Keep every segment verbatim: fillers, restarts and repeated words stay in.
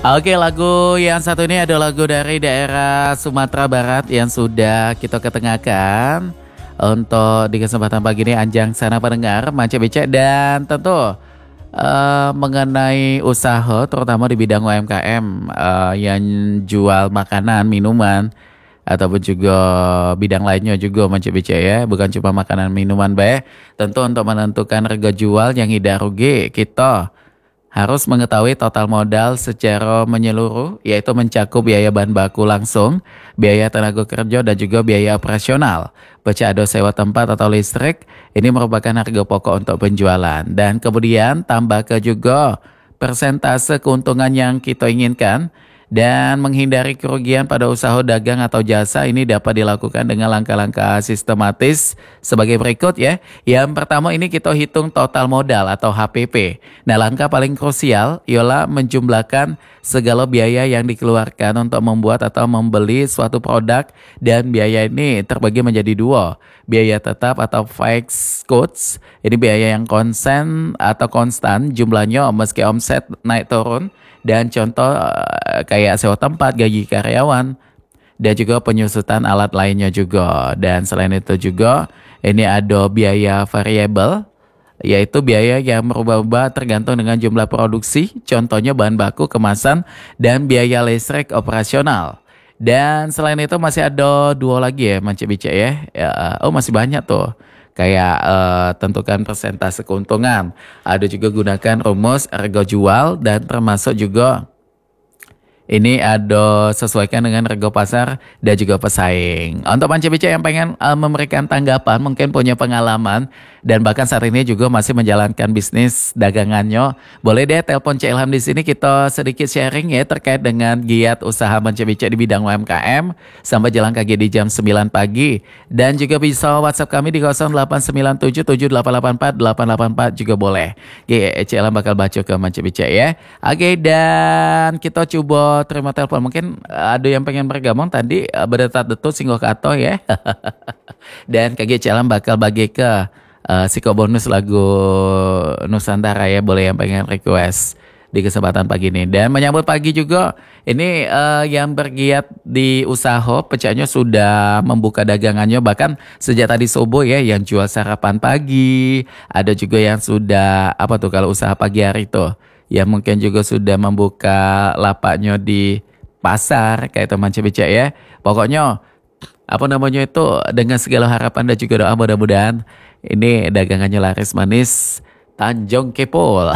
Oke, lagu yang satu ini ada lagu dari daerah Sumatera Barat yang sudah kita ketengahkan. Untuk di kesempatan pagi ini Anjang sana pendengar Manca Becek dan tentu uh, mengenai usaha terutama di bidang U M K M uh, yang jual makanan, minuman ataupun juga bidang lainnya juga Manca Becek ya, bukan cuma makanan minuman baik. Tentu untuk menentukan harga jual yang tidak rugi kita harus mengetahui total modal secara menyeluruh, yaitu mencakup biaya bahan baku langsung, biaya tenaga kerja, dan juga biaya operasional. Baca ada sewa tempat atau listrik, ini merupakan harga pokok untuk penjualan. Dan kemudian tambah ke juga persentase keuntungan yang kita inginkan, dan menghindari kerugian pada usaha dagang atau jasa ini dapat dilakukan dengan langkah-langkah sistematis sebagai berikut ya. Yang pertama ini kita hitung total modal atau H P P. Nah, langkah paling krusial ialah menjumlahkan segala biaya yang dikeluarkan untuk membuat atau membeli suatu produk, dan biaya ini terbagi menjadi dua. Biaya tetap atau fixed costs, ini biaya yang konsen atau konstan jumlahnya meski omset naik turun, dan contoh eh, kayak sewa tempat, gaji karyawan, dan juga penyusutan alat lainnya juga. Dan selain itu juga ini ada biaya variabel, yaitu biaya yang berubah-ubah tergantung dengan jumlah produksi, contohnya bahan baku, kemasan, dan biaya listrik operasional. Dan selain itu masih ada dua lagi ya Manca Becek ya. Ya, oh masih banyak tuh. Kayak eh, tentukan persentase keuntungan. Ada juga gunakan rumus harga jual, dan termasuk juga ini ada sesuaikan dengan harga pasar dan juga pesaing. Untuk Manca Becek yang pengen uh, memberikan tanggapan, mungkin punya pengalaman dan bahkan saat ini juga masih menjalankan bisnis dagangannya, boleh deh telepon Cik Ilham di sini, kita sedikit sharing ya terkait dengan giat usaha Manca Becek di bidang U M K M sampai jalan kaki di jam sembilan pagi, dan juga bisa WhatsApp kami di nol delapan sembilan tujuh tujuh delapan delapan empat delapan delapan empat juga boleh. Oke, Cik Ilham bakal baca ke Manca Becek ya. Oke, dan kita coba terima telepon. Mungkin ada yang pengen bergabung tadi uh, berdetak detuk singgah kato ya. Dan K G Calam bakal bagi ke uh, Siko bonus lagu Nusantara ya, boleh yang pengen request di kesempatan pagi ini. Dan menyambut pagi juga ini uh, yang bergiat di usaha pecahnya sudah membuka dagangannya bahkan sejak tadi subuh ya, yang jual sarapan pagi, ada juga yang sudah apa tuh kalau usaha pagi hari itu ya, mungkin juga sudah membuka lapaknya di pasar kayak teman Manca Becek ya. Pokoknya apa namanya itu, dengan segala harapan dan juga doa mudah-mudahan ini dagangannya laris manis Tanjung Kepul.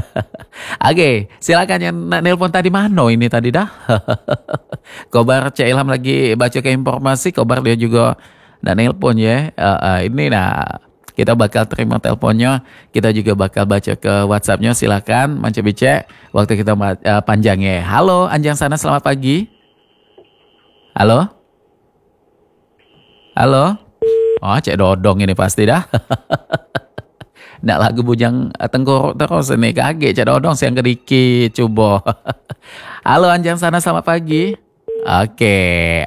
Oke, silakan yang nelpon tadi mano ini tadi dah. Kobar Cik Ilham lagi baca ke informasi, kobar dia juga nak nelpon ya. Uh, uh, ini nah kita bakal terima teleponnya, kita juga bakal baca ke WhatsAppnya. Silakan Manca Becek, waktu kita uh, panjang ya. Halo Anjang sana, selamat pagi. Halo, halo. Oh Cek Dodong ini pasti dah. Nak lagu bujang tengkorok terus ini, kaget Cek Dodong siang kedikit coba. Halo Anjang sana, selamat pagi. Oke,